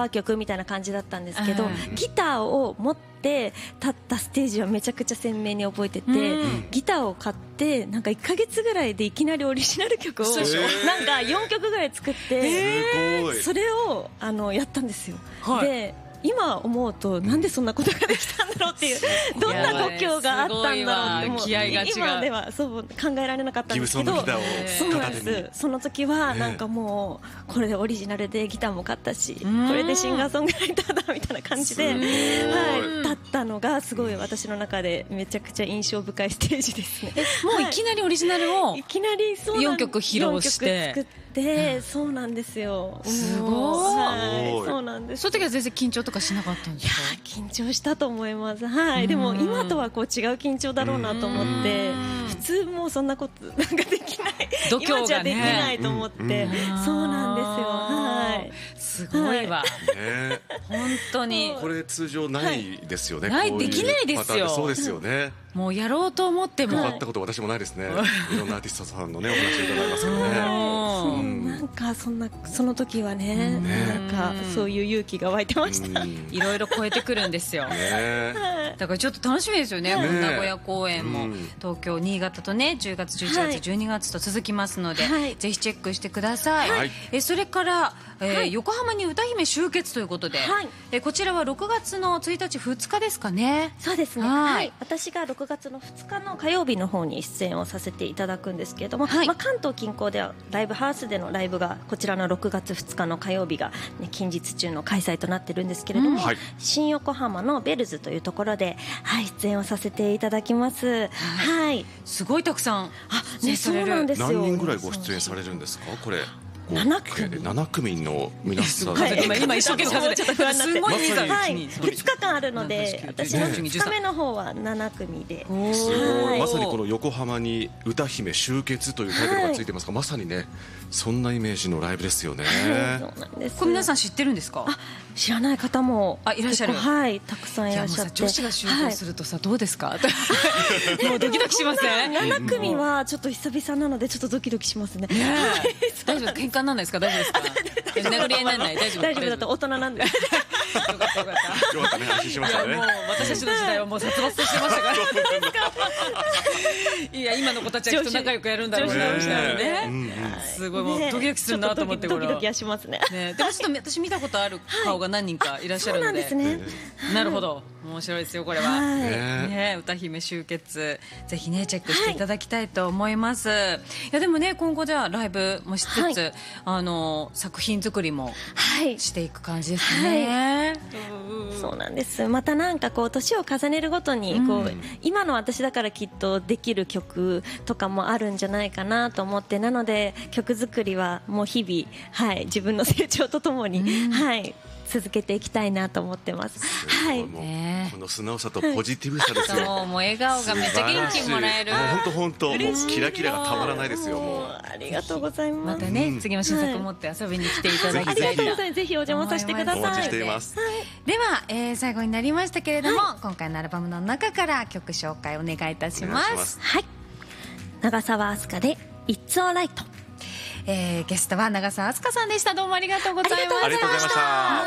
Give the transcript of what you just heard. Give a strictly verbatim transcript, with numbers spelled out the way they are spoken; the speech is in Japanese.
バー曲みたいな感じだったんですけど、ギターを持って立ったステージはめちゃくちゃ鮮明に覚えてて、ギターを買ってなんかいっかげつぐらいでいきなりオリジナル曲をなんかよんきょくぐらい作って、それをあのやったんですよ。で今思うとなんでそんなことができたんだろうっていう、どんな度胸があったんだろうってもう今ではそう考えられなかったんですけど、そうなんです。その時はなんかもうこれでオリジナルでギターも買ったし、これでシンガーソングライターだみたいな感じで、はい、だったのがすごい私の中でめちゃくちゃ印象深いステージですね。 もういきなりオリジナルをいきなりよんきょく披露して。 で、そうなんですよ。 すごい。 はい、そうなんです。 その時は全然緊張とかしなかったんですか？ いや、緊張したと思います。はい。でも今とはこう違う緊張だろうなと思って、普通もうそんなことなんかできない。 度胸がね。 今じゃできないと思って、そうなんですよ。はい。 すごいわ。 ね、 本当に。 これ通常ないですよね。 ない、できないですよ。 そうですよね。 もうやろうと思っても。 変わったこと私もないですね。いろんなアーティストさんのねお話を伺いますけどね。 なんかそんなその時はね、なんかそういう勇気が湧いてました。 いろいろ超えてくるんですよ。だからちょっと楽しみですよね。名古屋公演も東京、新潟とね、じゅうがつ、じゅういちがつ、じゅうにがつと続きますので、ぜひチェックしてください。えそれから横浜に歌姫集結ということで、えこちらはろくがつのついたち、ふつかですかね。 そうですね。はい。私がろくがつのふつかの火曜日の方に出演をさせていただくんですけれども、まあ関東近郊ではライブハウスでのライブがこちらのろくがつふつかの火曜日が、ね、近日中の開催となってるんですけれども、うんはい、新横浜のベルズというところで、はい、出演をさせていただきます。はい、はい、 すごいたくさん。 あ、ね、そうなんですよ。 何人ぐらいご出演されるんですかこれ？ ななくみななくみの皆さん、 はい、今, 今一生懸命数えてちょっと不安になって、 はい、ふつかかんあるので、私のふつかめの方はななくみで、 はい、まさにこの横浜に歌姫集結というタイトルがついてますが、はい、まさにねそんなイメージのライブですよね。 はい、そうなんです。 これ皆さん知ってるんですか？ あ、知らない方もあいらっしゃる。 はい、たくさんいらっしゃって。 女子が集合するとさ、はい、どうですか？もうドキドキしません？ ななくみはちょっと久々なのでちょっとドキドキしますね。 大丈夫？喧嘩にならないですか？大丈夫ですか？殴り合いにならない？大丈夫？ 大丈夫だと大人なんで。よかったよかった。よかったね、安心しましたね。 もう私たちの時代はもう殺伐としてましたから。いや今の子たちはきっと仲良くやるんだろうなね。すごいもうドキドキするなと思って、 ドキドキはしますね。 でもちょっと私見たことある顔が何人かいらっしゃるので。 そうなんですね。 なるほど。面白いですよこれは。ね、歌姫集結ぜひねチェックしていただきたいと思います。いやでもね今後じゃあライブもしつつあの作品作りもしていく感じですね。 そうなんです。またなんかこう年を重ねるごとにこう今の私だからきっとできる曲とかもあるんじゃないかなと思って、なので曲作りはもう日々はい自分の成長とともにはい続けていきたいなと思ってます。はい。 この素直さとポジティブさですよ。 そうもう笑顔がめっちゃ元気もらえる。 本当本当キラキラがたまらないですよ。もうありがとうございます。 またね次も新作持って遊びに来ていただきたい。 ありがとうございます。ぜひお邪魔させてください。 お待ちしています。 ではえ最後になりましたけれども今回のアルバムの中から曲紹介お願いいたします。 はい。長澤明日香で It's Alright。 えー、ゲストは長澤明日香さんでした。どうもありがとうございました。 ありがとうございました。